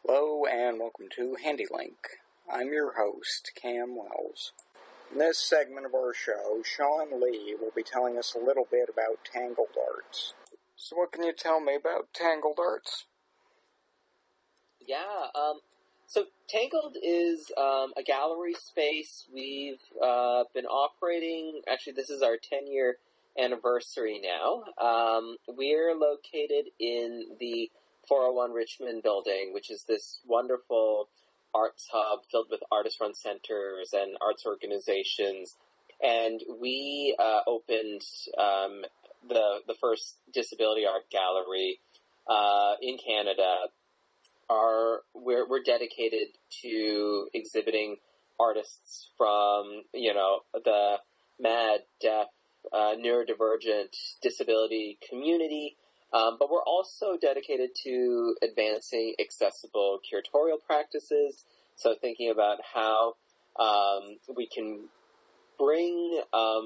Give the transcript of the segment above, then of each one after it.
Hello and welcome to HandyLink. I'm your host, Cam Wells. In this segment of our show, Sean Lee will be telling us a little bit about Tangled Arts. So what can you tell me about Tangled Arts? So Tangled is a gallery space. We've been operating, actually this is our 10-year anniversary now. We're located in the 401 Richmond building, which is this wonderful arts hub filled with artist-run centers and arts organizations. And we opened the first disability art gallery in Canada. We're dedicated to exhibiting artists from, the mad, deaf, neurodivergent disability community, but we're also dedicated to advancing accessible curatorial practices. So thinking about how we can bring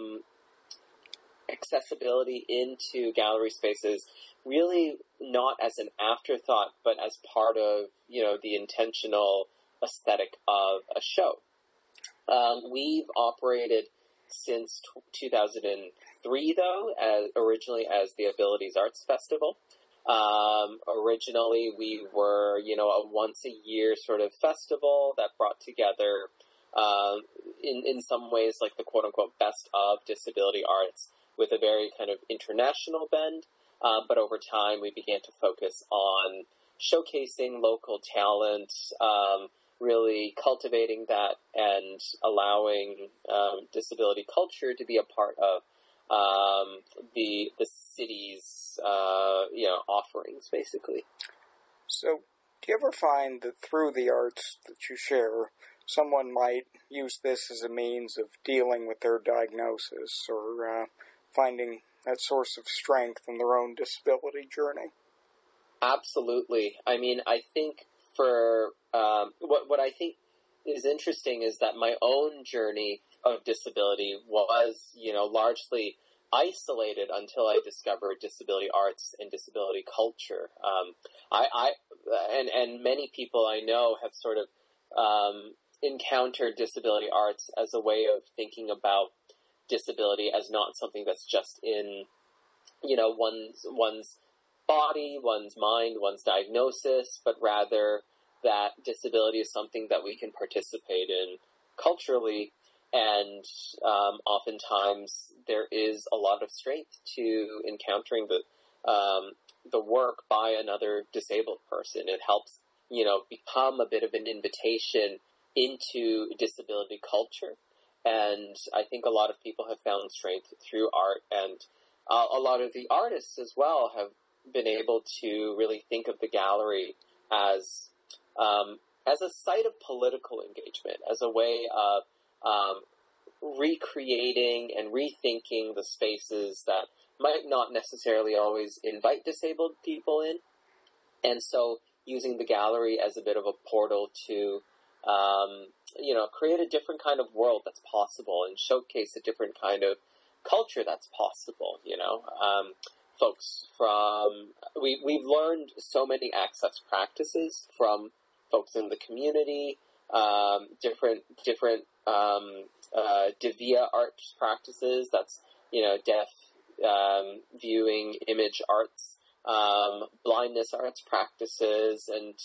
accessibility into gallery spaces, really not as an afterthought, but as part of, the intentional aesthetic of a show. We've operated since 2003, though, originally as the Abilities Arts Festival. Originally, we were, a once-a-year sort of festival that brought together, in some ways, like the quote-unquote best of disability arts with a very kind of international bend. But over time, we began to focus on showcasing local talent, really cultivating that and allowing disability culture to be a part of the city's offerings, basically. So, do you ever find that through the arts that you share, someone might use this as a means of dealing with their diagnosis or finding that source of strength in their own disability journey? Absolutely. I mean, I think for what I think is interesting is that my own journey of disability was, largely isolated until I discovered disability arts and disability culture. And many people I know have sort of encountered disability arts as a way of thinking about disability as not something that's just in, one's body, one's mind, one's diagnosis, but rather that disability is something that we can participate in culturally, and oftentimes there is a lot of strength to encountering the work by another disabled person. It helps, become a bit of an invitation into disability culture, and I think a lot of people have found strength through art, and a lot of the artists as well have been able to really think of the gallery as a site of political engagement, as a way of recreating and rethinking the spaces that might not necessarily always invite disabled people in. And so using the gallery as a bit of a portal to, create a different kind of world that's possible and showcase a different kind of culture that's possible, folks we've learned so many access practices from folks in the community, different Devia arts practices, that's, deaf, viewing, image arts, blindness arts practices, and